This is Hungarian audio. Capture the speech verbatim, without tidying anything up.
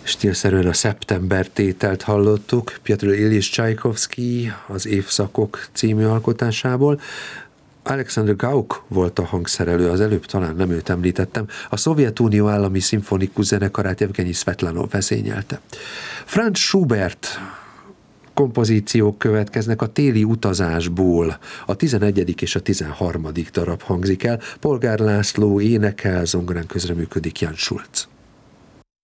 Stílszerűen a Szeptember tételt hallottuk Pjetr Iljis Csajkovszky az Évszakok című alkotásából. Alexander Gauck volt a hangszerelő, az előbb talán nem őt említettem, a Szovjetunió állami szimfonikus zenekarát Evgenyi Szvetlanov vezényelte. Franz Schubert kompozíciók következnek a Téli utazásból. A tizenegyedik és a tizenharmadik darab hangzik el. Polgár László énekel, zongorán közreműködik Jan Schulz.